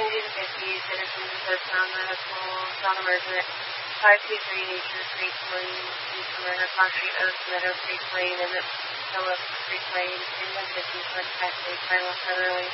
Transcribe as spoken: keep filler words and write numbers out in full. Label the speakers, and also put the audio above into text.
Speaker 1: Cindy the fifties, Citizens of Town Medical, Town Emergent, five two three Nature Creek Lane, East River, Concrete Oak, Meadow Creek Lane, and Phillips Creek Lane, in the fifties, West Texas, by Los Federally.